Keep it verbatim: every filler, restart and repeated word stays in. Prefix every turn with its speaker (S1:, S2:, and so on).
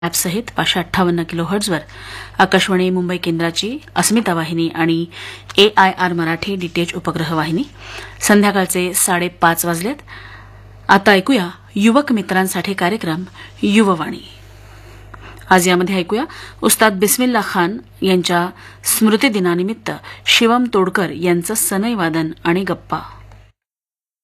S1: ॲपसहित पाचशे अठ्ठावन्न किलो हर्ट्झवर आकाशवाणी मुंबई केंद्राची अस्मिता वाहिनी आणि एआयआर मराठी डीटीएच उपग्रह वाहिनी. संध्याकाळचे साडेपाच वाजलेत. आता ऐकूया युवक मित्रांसाठी कार्यक्रम युववाणी. आज यामध्ये ऐकूया उस्ताद बिस्मिल्ला खान यांच्या स्मृतिदिनानिमित्त शिवम तोडकर यांचं सनई वादन आणि गप्पा.